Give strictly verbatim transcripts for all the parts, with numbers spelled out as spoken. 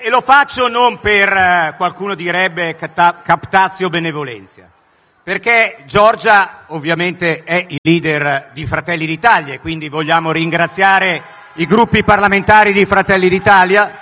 E lo faccio non per, eh, qualcuno direbbe, captatio benevolenza, perché Giorgia ovviamente è il leader di Fratelli d'Italia e quindi vogliamo ringraziare i gruppi parlamentari di Fratelli d'Italia,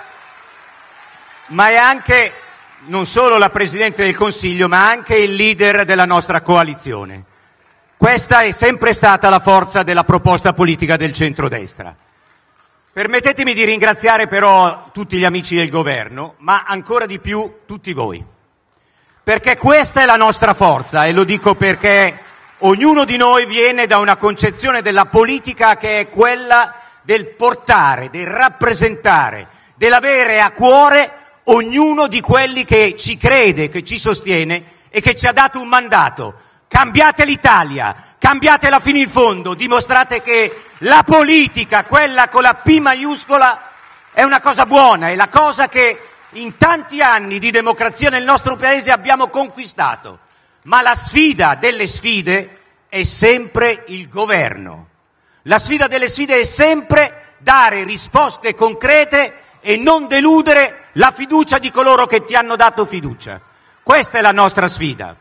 ma è anche non solo la Presidente del Consiglio, ma anche il leader della nostra coalizione. Questa è sempre stata la forza della proposta politica del centrodestra. Permettetemi di ringraziare però tutti gli amici del governo, ma ancora di più tutti voi, perché questa è la nostra forza, e lo dico perché ognuno di noi viene da una concezione della politica che è quella del portare, del rappresentare, dell'avere a cuore ognuno di quelli che ci crede, che ci sostiene e che ci ha dato un mandato. Cambiate l'Italia, cambiatela fino in fondo, dimostrate che la politica, quella con la P maiuscola, è una cosa buona, è la cosa che in tanti anni di democrazia nel nostro paese abbiamo conquistato. Ma la sfida delle sfide è sempre il governo. La sfida delle sfide è sempre dare risposte concrete e non deludere la fiducia di coloro che ti hanno dato fiducia. Questa è la nostra sfida.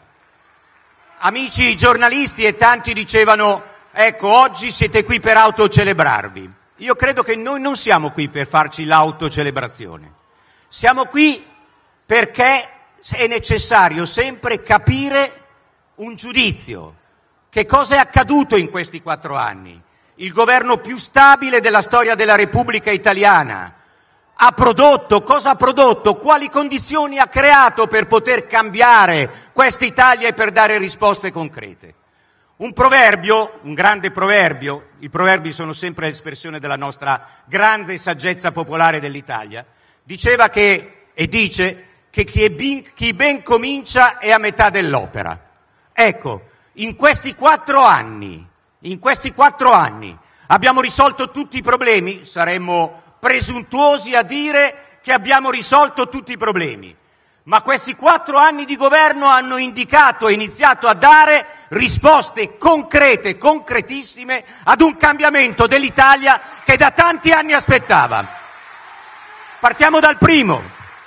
Amici giornalisti e tanti dicevano, ecco, oggi siete qui per autocelebrarvi. Io credo che noi non siamo qui per farci l'autocelebrazione. Siamo qui perché è necessario sempre capire un giudizio. Che cosa è accaduto in questi quattro anni? Il governo più stabile della storia della Repubblica Italiana ha prodotto, cosa ha prodotto? Quali condizioni ha creato per poter cambiare questa Italia e per dare risposte concrete? Un proverbio, un grande proverbio, i proverbi sono sempre l'espressione della nostra grande saggezza popolare dell'Italia, diceva che, e dice, che chi, è ben, chi ben comincia è a metà dell'opera. Ecco, in questi quattro anni, in questi quattro anni abbiamo risolto tutti i problemi, saremmo presuntuosi a dire che abbiamo risolto tutti i problemi, ma questi quattro anni di governo hanno indicato e iniziato a dare risposte concrete, concretissime ad un cambiamento dell'Italia che da tanti anni aspettava. Partiamo dal primo.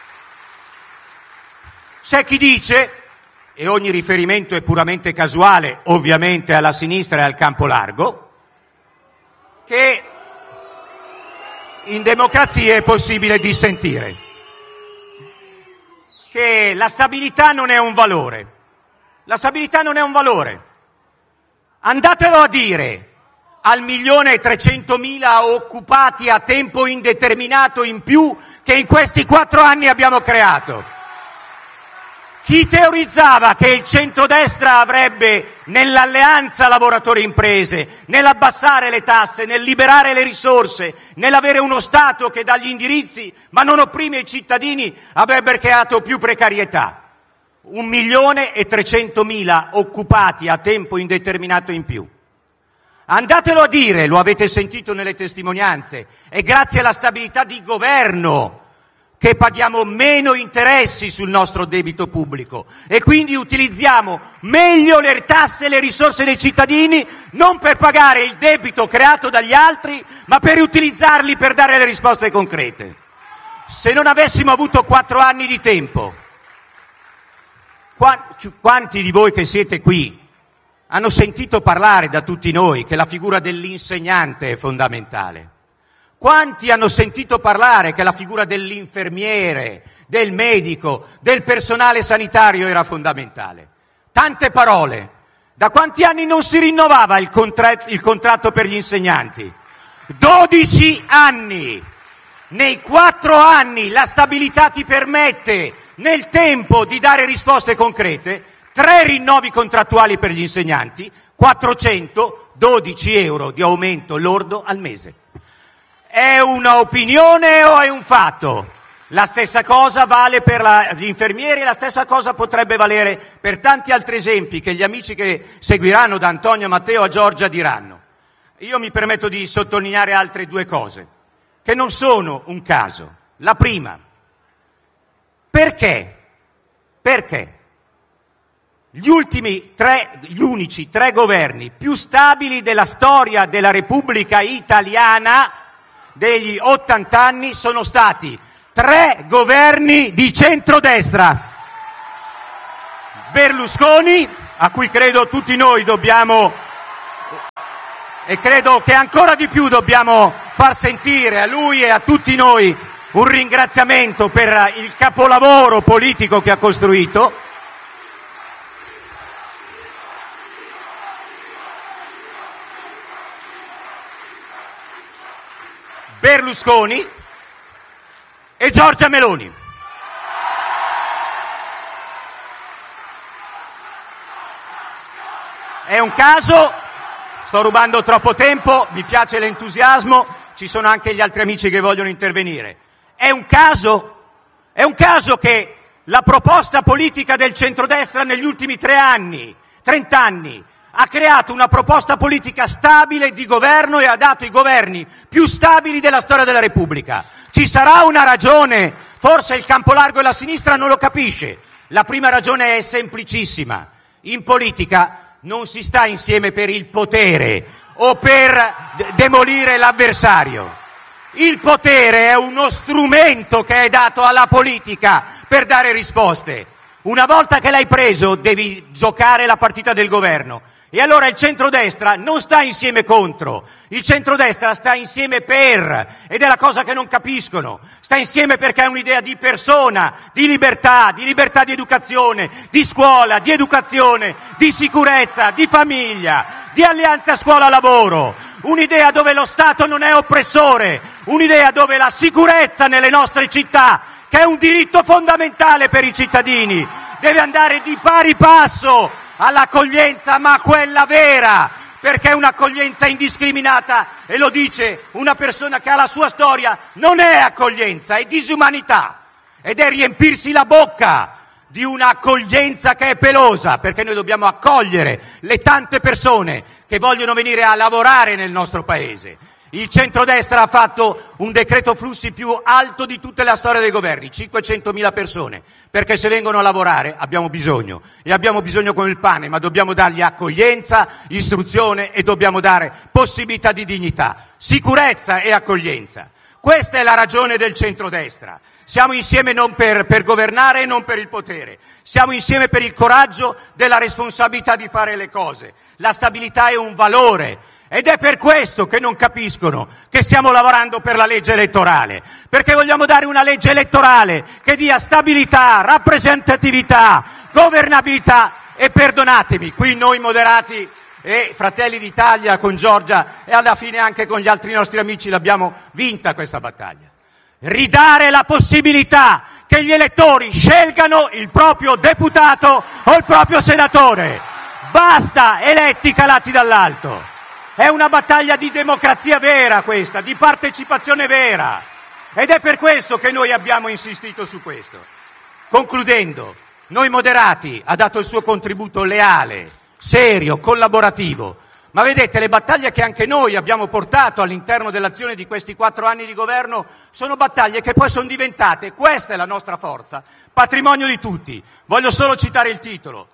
C'è chi dice, e ogni riferimento è puramente casuale, ovviamente alla sinistra e al campo largo, che in democrazia è possibile dissentire, che la stabilità non è un valore. La stabilità non è un valore. Andatelo a dire al milione e trecentomila occupati a tempo indeterminato in più che in questi quattro anni abbiamo creato. Chi teorizzava che il centrodestra avrebbe nell'alleanza lavoratori-imprese, nell'abbassare le tasse, nel liberare le risorse, nell'avere uno Stato che dà gli indirizzi ma non opprime i cittadini, avrebbe creato più precarietà. Un milione e trecentomila occupati a tempo indeterminato in più. Andatelo a dire, lo avete sentito nelle testimonianze, è grazie alla stabilità di governo che paghiamo meno interessi sul nostro debito pubblico e quindi utilizziamo meglio le tasse e le risorse dei cittadini non per pagare il debito creato dagli altri, ma per utilizzarli per dare le risposte concrete. Se non avessimo avuto quattro anni di tempo, quanti di voi che siete qui hanno sentito parlare da tutti noi che la figura dell'insegnante è fondamentale? Quanti hanno sentito parlare che la figura dell'infermiere, del medico, del personale sanitario era fondamentale? Tante parole. Da quanti anni non si rinnovava il, contra- il contratto per gli insegnanti? dodici anni. Nei quattro anni la stabilità ti permette nel tempo di dare risposte concrete. Tre rinnovi contrattuali per gli insegnanti, quattrocentododici euro di aumento lordo al mese. È una opinione o è un fatto? La stessa cosa vale per la, gli infermieri e la stessa cosa potrebbe valere per tanti altri esempi che gli amici che seguiranno da Antonio, Matteo a Giorgia diranno. Io mi permetto di sottolineare altre due cose che non sono un caso. La prima, perché? Perché gli ultimi tre, gli unici tre governi più stabili della storia della Repubblica Italiana degli ottanta anni sono stati tre governi di centrodestra. Berlusconi, a cui credo tutti noi dobbiamo, e credo che ancora di più dobbiamo far sentire a lui e a tutti noi un ringraziamento per il capolavoro politico che ha costruito. Berlusconi e Giorgia Meloni. È un caso, sto rubando troppo tempo, mi piace l'entusiasmo, ci sono anche gli altri amici che vogliono intervenire. È un caso, è un caso che la proposta politica del centrodestra negli ultimi tre anni, trent'anni, ha creato una proposta politica stabile di governo e ha dato i governi più stabili della storia della Repubblica. Ci sarà una ragione, forse il campo largo e la sinistra non lo capisce. La prima ragione è semplicissima. In politica non si sta insieme per il potere o per d- demolire l'avversario. Il potere è uno strumento che è dato alla politica per dare risposte. Una volta che l'hai preso devi giocare la partita del governo. E allora il centrodestra non sta insieme contro, il centrodestra sta insieme per, ed è la cosa che non capiscono, sta insieme perché è un'idea di persona, di libertà, di libertà di educazione, di scuola, di educazione, di sicurezza, di famiglia, di alleanza scuola-lavoro, un'idea dove lo Stato non è oppressore, un'idea dove la sicurezza nelle nostre città, che è un diritto fondamentale per i cittadini, deve andare di pari passo all'accoglienza, ma quella vera, perché un'accoglienza indiscriminata, e lo dice una persona che ha la sua storia, non è accoglienza, è disumanità, ed è riempirsi la bocca di un'accoglienza che è pelosa, perché noi dobbiamo accogliere le tante persone che vogliono venire a lavorare nel nostro paese. Il centrodestra ha fatto un decreto flussi più alto di tutta la storia dei governi, cinquecentomila persone, perché se vengono a lavorare abbiamo bisogno, e abbiamo bisogno come il pane, ma dobbiamo dargli accoglienza, istruzione e dobbiamo dare possibilità di dignità, sicurezza e accoglienza. Questa è la ragione del centrodestra. Siamo insieme non per, per governare e non per il potere, siamo insieme per il coraggio della responsabilità di fare le cose. La stabilità è un valore. Ed è per questo che non capiscono che stiamo lavorando per la legge elettorale, perché vogliamo dare una legge elettorale che dia stabilità, rappresentatività, governabilità e perdonatemi, qui noi moderati e Fratelli d'Italia con Giorgia e alla fine anche con gli altri nostri amici l'abbiamo vinta questa battaglia. Ridare la possibilità che gli elettori scelgano il proprio deputato o il proprio senatore. Basta eletti calati dall'alto. È una battaglia di democrazia vera questa, di partecipazione vera. Ed è per questo che noi abbiamo insistito su questo. Concludendo, Noi Moderati ha dato il suo contributo leale, serio, collaborativo. Ma vedete, le battaglie che anche noi abbiamo portato all'interno dell'azione di questi quattro anni di governo sono battaglie che poi sono diventate, questa è la nostra forza, patrimonio di tutti. Voglio solo citare il titolo.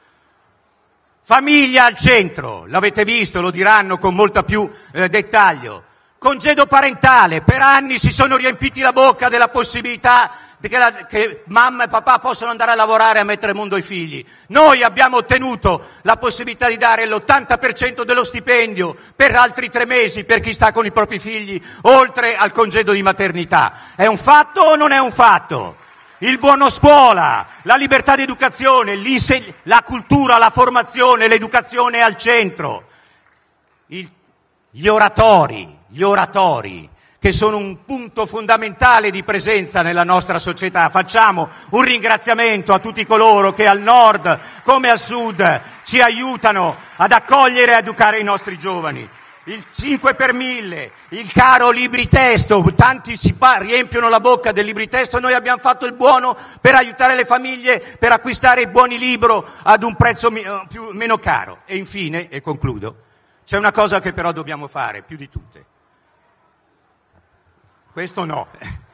Famiglia al centro, l'avete visto, lo diranno con molta più eh, dettaglio. Congedo parentale, per anni si sono riempiti la bocca della possibilità che, la, che mamma e papà possano andare a lavorare e a mettere al mondo i figli. Noi abbiamo ottenuto la possibilità di dare l'ottanta per cento dello stipendio per altri tre mesi per chi sta con i propri figli, oltre al congedo di maternità. È un fatto o non è un fatto? Il buono scuola, la libertà di educazione, la cultura, la formazione, l'educazione al centro. Il, gli oratori, gli oratori, che sono un punto fondamentale di presenza nella nostra società. Facciamo un ringraziamento a tutti coloro che al nord come al sud ci aiutano ad accogliere e ad educare i nostri giovani. Il cinque per mille, il caro libri testo, tanti si pa- riempiono la bocca del libri testo, noi abbiamo fatto il buono per aiutare le famiglie, per acquistare i buoni libri ad un prezzo mi- più, meno caro. E infine, e concludo, c'è una cosa che però dobbiamo fare, più di tutte. Questo no.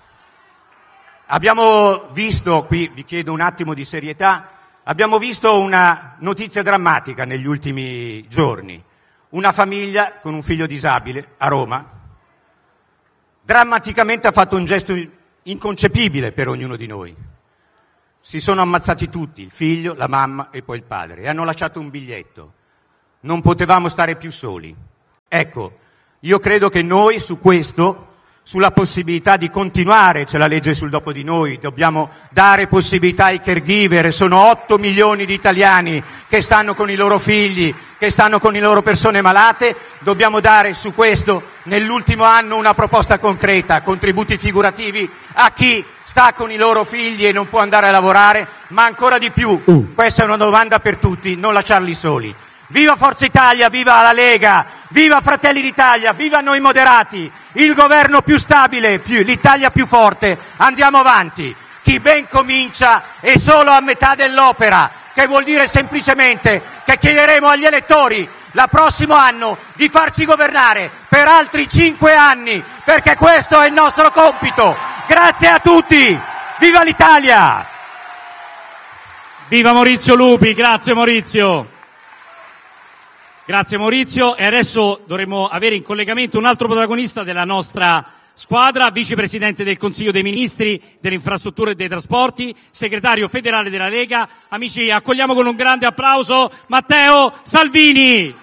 Abbiamo visto, qui vi chiedo un attimo di serietà, abbiamo visto una notizia drammatica negli ultimi giorni. Una famiglia con un figlio disabile a Roma drammaticamente ha fatto un gesto inconcepibile per ognuno di noi. Si sono ammazzati tutti, il figlio, la mamma e poi il padre, e hanno lasciato un biglietto. Non potevamo stare più soli. Ecco, io credo che noi su questo, sulla possibilità di continuare, c'è la legge sul dopo di noi, dobbiamo dare possibilità ai caregiver, sono otto milioni di italiani che stanno con i loro figli, che stanno con le loro persone malate, dobbiamo dare su questo nell'ultimo anno una proposta concreta, contributi figurativi a chi sta con i loro figli e non può andare a lavorare, ma ancora di più, uh. questa è una domanda per tutti, non lasciarli soli. Viva Forza Italia, viva la Lega, viva Fratelli d'Italia, viva noi moderati, il governo più stabile, più, l'Italia più forte, andiamo avanti. Chi ben comincia è solo a metà dell'opera, che vuol dire semplicemente che chiederemo agli elettori la prossimo anno di farci governare per altri cinque anni, perché questo è il nostro compito. Grazie a tutti, viva l'Italia! Viva Maurizio Lupi, grazie Maurizio. Grazie Maurizio, e adesso dovremmo avere in collegamento un altro protagonista della nostra squadra, vicepresidente del Consiglio dei Ministri delle Infrastrutture e dei Trasporti, segretario federale della Lega. Amici, accogliamo con un grande applauso Matteo Salvini.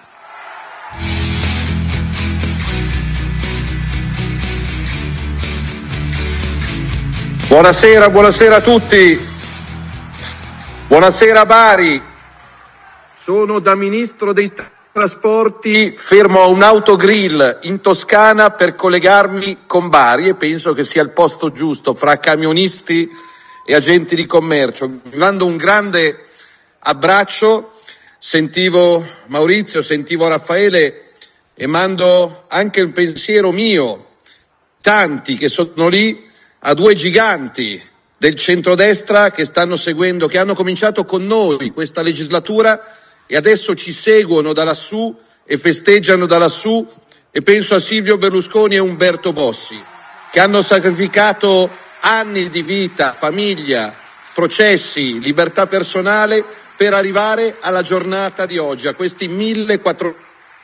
Buonasera, buonasera a tutti. Buonasera Bari. Sono da Ministro dei Trasporti, fermo a un autogrill in Toscana per collegarmi con Bari e penso che sia il posto giusto fra camionisti e agenti di commercio. Vi mando un grande abbraccio, sentivo Maurizio, sentivo Raffaele e mando anche il pensiero mio, tanti che sono lì, a due giganti del centrodestra che stanno seguendo, che hanno cominciato con noi questa legislatura e adesso ci seguono da lassù e festeggiano da lassù, e penso a Silvio Berlusconi e Umberto Bossi, che hanno sacrificato anni di vita, famiglia, processi, libertà personale per arrivare alla giornata di oggi, a questi millequattrocento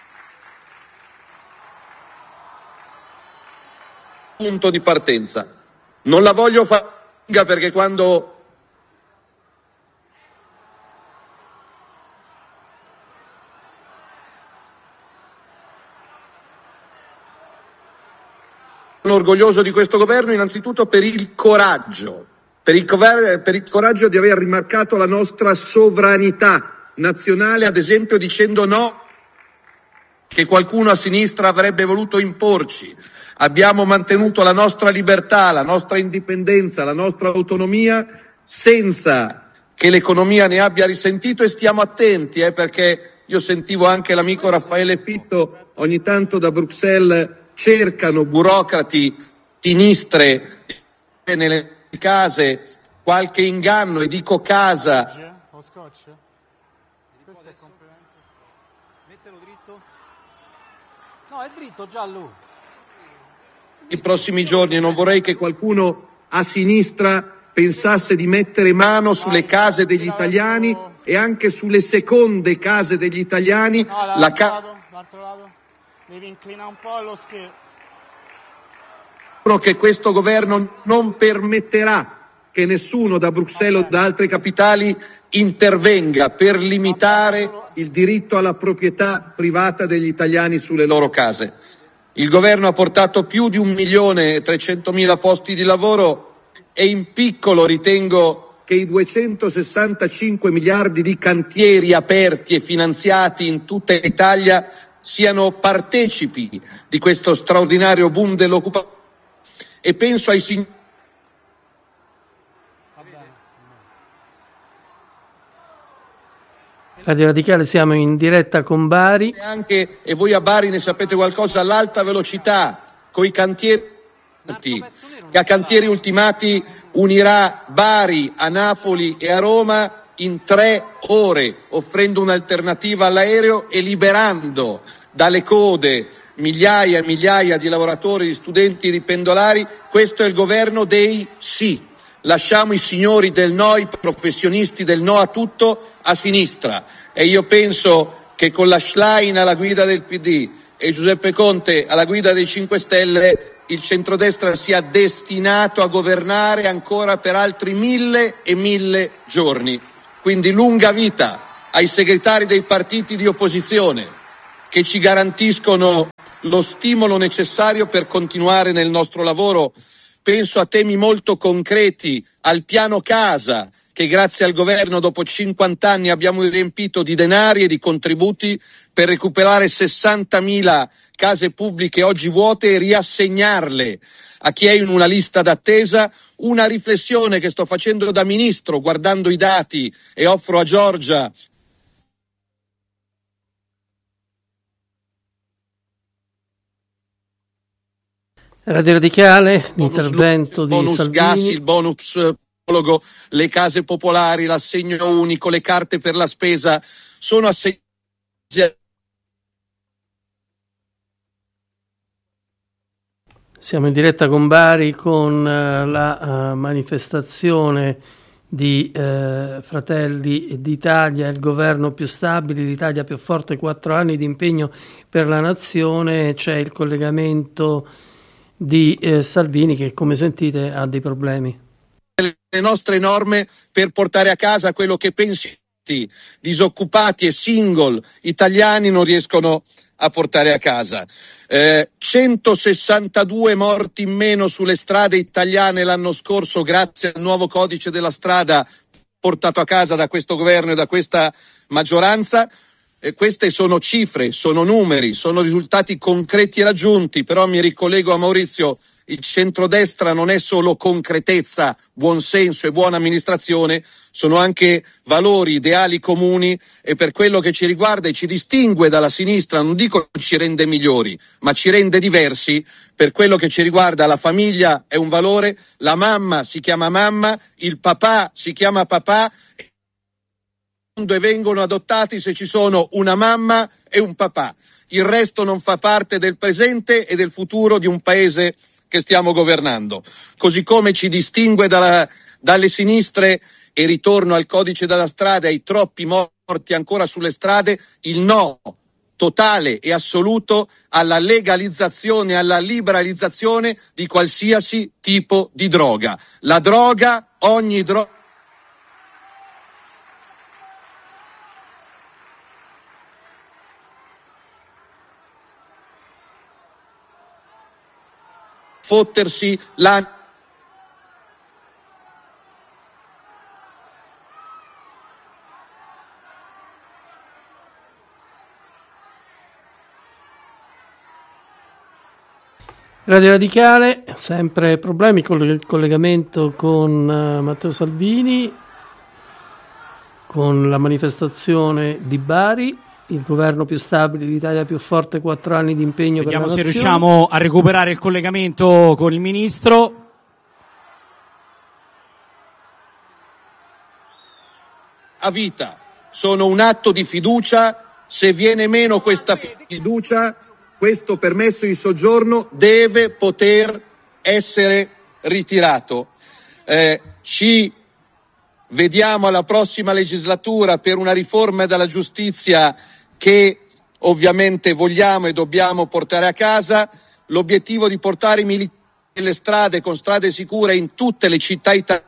punto di partenza. Non la voglio fare perché quando sono orgoglioso di questo governo innanzitutto per il coraggio, per il, per il coraggio di aver rimarcato la nostra sovranità nazionale, ad esempio dicendo no che qualcuno a sinistra avrebbe voluto imporci. Abbiamo mantenuto la nostra libertà, la nostra indipendenza, la nostra autonomia senza che l'economia ne abbia risentito, e stiamo attenti eh, perché io sentivo anche l'amico Raffaele Fitto, ogni tanto da Bruxelles cercano burocrati, sinistre nelle case, qualche inganno, e dico casa. Mettelo dritto. No, è dritto, giallo. I prossimi giorni non vorrei che qualcuno a sinistra pensasse di mettere mano sulle case degli italiani e anche sulle seconde case degli italiani. No, dall'altro la ca- lato, dall'altro lato. Devi inclinare un po' lo schermo. Che questo governo non permetterà che nessuno da Bruxelles o da altre capitali intervenga per limitare il diritto alla proprietà privata degli italiani sulle loro case. Il governo ha portato più di un milione e trecentomila posti di lavoro e in piccolo ritengo che i duecentosessantacinque miliardi di cantieri aperti e finanziati in tutta Italia siano partecipi di questo straordinario boom dell'occupazione, e penso ai signori Radio Radicale, siamo in diretta con Bari. Anche, e voi a Bari ne sapete qualcosa, l'alta velocità coi cantieri che a cantieri ultimati unirà Bari a Napoli e a Roma in tre ore, offrendo un'alternativa all'aereo e liberando dalle code migliaia e migliaia di lavoratori, di studenti, di pendolari. Questo è il governo dei sì. Lasciamo i signori del no, i professionisti del no a tutto, a sinistra, e io penso che con la Schlein alla guida del P D e Giuseppe Conte alla guida dei cinque Stelle il centrodestra sia destinato a governare ancora per altri mille e mille giorni. Quindi lunga vita ai segretari dei partiti di opposizione che ci garantiscono lo stimolo necessario per continuare nel nostro lavoro. Penso a temi molto concreti, al piano casa, che grazie al governo dopo cinquanta anni abbiamo riempito di denari e di contributi per recuperare sessantamila case pubbliche oggi vuote e riassegnarle a chi è in una lista d'attesa. Una riflessione che sto facendo da ministro, guardando i dati, e offro a Giorgia. Radio Radicale, l'intervento di bonus Salvini. Gas, il bonus psicologo, le case popolari, l'assegno unico, le carte per la spesa sono assegnati. Siamo in diretta con Bari con uh, la uh, manifestazione di uh, Fratelli d'Italia, il governo più stabile, l'Italia più forte, quattro anni di impegno per la nazione. C'è il collegamento di uh, Salvini che, come sentite, ha dei problemi. Le nostre norme per portare a casa quello che pensiati, disoccupati e single italiani non riescono a portare a casa. Eh, centosessantadue morti in meno sulle strade italiane l'anno scorso grazie al nuovo codice della strada portato a casa da questo governo e da questa maggioranza. E queste sono cifre, sono numeri, sono risultati concreti e raggiunti, però mi ricollego a Maurizio. Il centrodestra non è solo concretezza, buonsenso e buona amministrazione, sono anche valori, ideali comuni, e per quello che ci riguarda e ci distingue dalla sinistra, non dico ci rende migliori, ma ci rende diversi. Per quello che ci riguarda la famiglia è un valore, la mamma si chiama mamma, il papà si chiama papà, e vengono adottati se ci sono una mamma e un papà. Il resto non fa parte del presente e del futuro di un paese che stiamo governando. Così come ci distingue dalla, dalle sinistre, e ritorno al codice della strada e ai troppi morti ancora sulle strade, il no totale e assoluto alla legalizzazione, alla liberalizzazione di qualsiasi tipo di droga. La droga, ogni droga, fottersi la Radio Radicale, sempre problemi con il collegamento con uh, Matteo Salvini, con la manifestazione di Bari, il governo più stabile, l'Italia più forte, quattro anni di impegno. Vediamo per la se nazione. riusciamo a recuperare il collegamento con il ministro. A vita sono un atto di fiducia. Se viene meno questa fiducia, questo permesso di soggiorno deve poter essere ritirato. Eh, ci vediamo alla prossima legislatura per una riforma della giustizia che ovviamente vogliamo e dobbiamo portare a casa. L'obiettivo di portare i militari nelle strade, con strade sicure in tutte le città italiane,